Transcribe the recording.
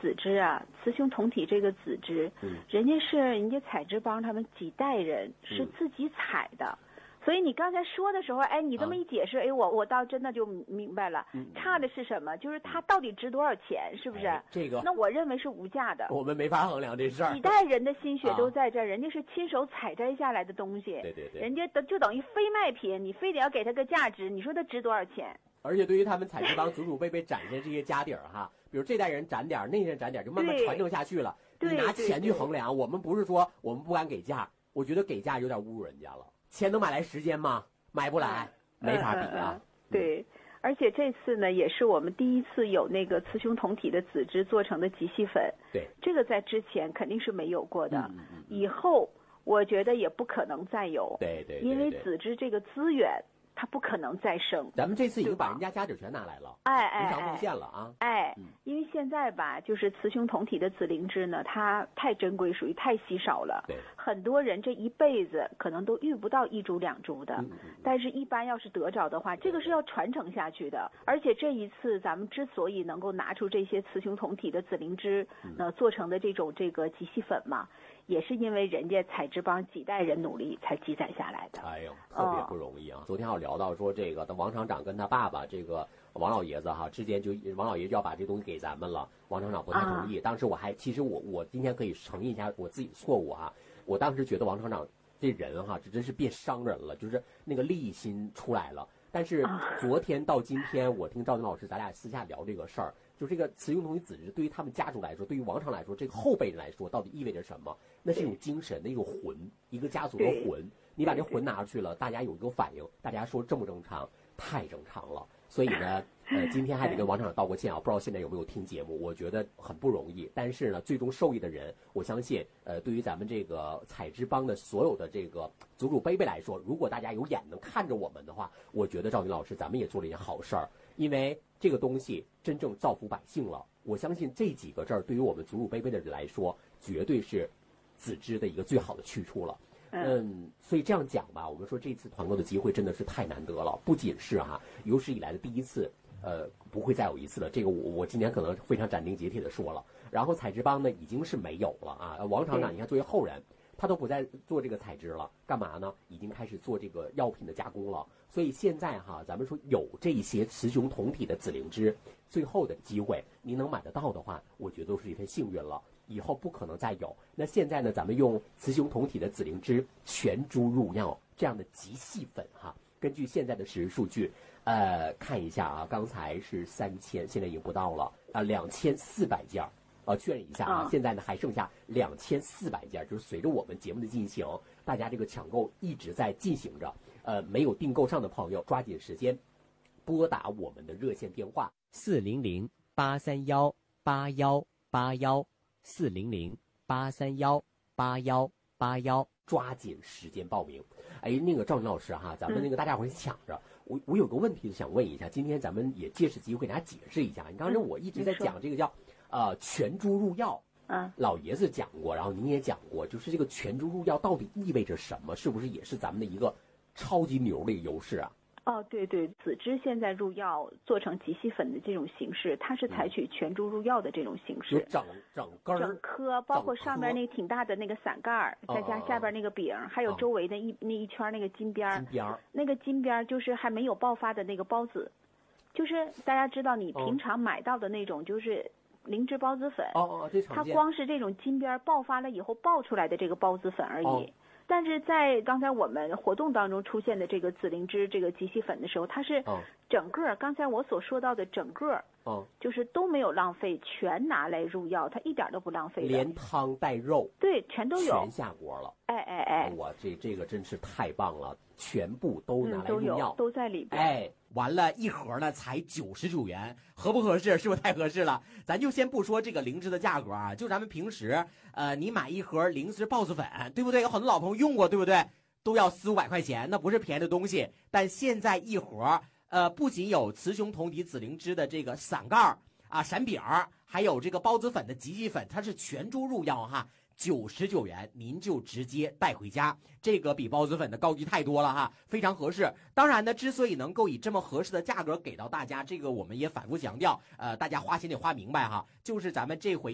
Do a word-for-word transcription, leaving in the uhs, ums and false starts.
籽汁啊，雌雄同体这个籽汁，嗯，人家是人家采脂帮他们几代人是自己采的。嗯，所以你刚才说的时候，哎，你这么一解释，啊、哎，我我倒真的就明白了。嗯，差的是什么？就是它到底值多少钱，是不是？ 哎、这个， 那我认为是无价的。 我们没法衡量这事儿。 几代人的心血都在这儿，啊、人家是亲手采摘下来的东西。 对对对。 人家就等于非卖品，你非得要给他个价值，你说它值多少钱？ 而且对于他们采脂帮祖祖辈辈展现这些家底儿哈，比如这代人攒点，那代人攒点，就慢慢传承下去了。你拿钱去衡量，我们不是说我们不敢给价，我觉得给价有点侮辱人家了。钱能买来时间吗？买不来，嗯、没法比啊。 嗯嗯、对，而且这次呢，也是我们第一次有那个雌雄同体的籽汁做成的极细粉。 对， 这个在之前肯定是没有过的， 嗯嗯嗯、 以后我觉得也不可能再有。 对 对, 对, 对， 因为籽汁这个资源。它不可能再生， 咱们这次已经把人家家底全拿来了， 哎哎， 无偿奉献了啊！ 哎，嗯、因为现在吧，就是雌雄同体的紫灵芝呢，它太珍贵，属于太稀少了。 对， 很多人这一辈子可能都遇不到一株两株的， 嗯嗯、 但是一般要是得着的话，这个是要传承下去的。而且这一次咱们之所以能够拿出这些雌雄同体的紫灵芝，呃，做成的这种这个极细粉嘛。也是因为人家采脂帮几代人努力才积攒下来的。 哎呦，特别不容易啊！哦、昨天还有聊到说，这个王厂长跟他爸爸这个王老爷子哈之间就王老爷就要把这东西给咱们了，王厂长不太同意。啊、当时我还其实我我今天可以承认一下我自己错误啊，我当时觉得王厂长这人哈这真是变商人了，就是那个利益心出来了。但是昨天到今天，我听赵宁老师咱俩私下聊这个事儿。就这个雌雄同体籽汁，对于他们家族来说，对于王厂来说，这个后辈人来说，到底意味着什么？那是一种精神的一种魂，一个家族的魂。你把这魂拿出去了，大家有一个反应，大家说正不正常？太正常了。所以呢，呃，今天还得跟王厂长道过歉啊，不知道现在有没有听节目？我觉得很不容易。但是呢，最终受益的人，我相信，呃，对于咱们这个采脂帮的所有的这个祖祖辈辈来说，如果大家有眼能看着我们的话，我觉得赵云老师咱们也做了一件好事儿，因为这个东西真正造福百姓了。我相信这几个字儿对于我们祖祖辈辈的人来说，绝对是籽汁的一个最好的去处了。嗯，所以这样讲吧，我们说这次团购的机会真的是太难得了，不仅是哈、啊、有史以来的第一次，呃，不会再有一次了。这个我我今天可能非常斩钉截铁的说了。然后采脂帮呢已经是没有了啊，王厂长你看作为后人，他都不再做这个采脂了，干嘛呢？已经开始做这个药品的加工了。所以现在哈，咱们说有这些雌雄同体的紫灵芝，最后的机会您能买得到的话，我觉得都是一份幸运了。以后不可能再有。那现在呢，咱们用雌雄同体的紫灵芝全株入药这样的极细粉哈，根据现在的实时数据，呃，看一下啊，刚才是三千，现在已经不到了啊，两千四百件。呃，确认一下啊， 啊现在呢还剩下两千四百件，就是随着我们节目的进行，大家这个抢购一直在进行着。呃，没有订购上的朋友，抓紧时间拨打我们的热线电话四零零八三幺八幺八幺四零零八三幺八幺八幺，抓紧时间报名。哎，那个赵云老师哈，咱们那个大家伙抢着。嗯、我我有个问题想问一下，今天咱们也借此机会给大家解释一下。你刚才我一直在讲这个叫。呃，全株入药， 嗯， 老爷子讲过，然后您也讲过，就是这个全株入药到底意味着什么？是不是也是咱们的一个超级牛的一个优势啊？ 哦，对对，籽汁现在入药做成极细粉的这种形式，它是采取全株入药的这种形式， 有整整根、 整颗，包括上面那挺大的那个伞盖儿，再加下边那个饼，还有周围的一、哦、那一圈那个金边儿， 金边儿， 那个金边儿就是还没有爆发的那个孢子，就是大家知道你平常买到的那种就是。灵芝孢子粉， 哦哦，这常见。 它光是这种金边爆发了以后爆出来的这个孢子粉而已。哦、但是在刚才我们活动当中出现的这个紫灵芝这个极细粉的时候，它是整个、哦、刚才我所说到的整个， 哦， 就是都没有浪费，全拿来入药，它一点都不浪费的。 连汤带肉， 对，全都有， 全下锅了。 哎哎哎， 哇，这这个真是太棒了，全部都拿来入药， 嗯、都有，都在里边。 哎。完了，一盒呢才九十九元，合不合适？是不是太合适了？咱就先不说这个灵芝的价格啊，就咱们平时，呃，你买一盒灵芝孢子粉，对不对？有很多老朋友用过，对不对？都要四五百块钱，那不是便宜的东西。但现在一盒，呃，不仅有雌雄同体紫灵芝的这个伞盖啊、闪饼，还有这个孢子粉的极细粉，它是全株入药哈。九十九元，您就直接带回家，这个比孢子粉的高级太多了哈，非常合适。当然呢，之所以能够以这么合适的价格给到大家，这个我们也反复强调，呃，大家花钱得花明白哈，就是咱们这回。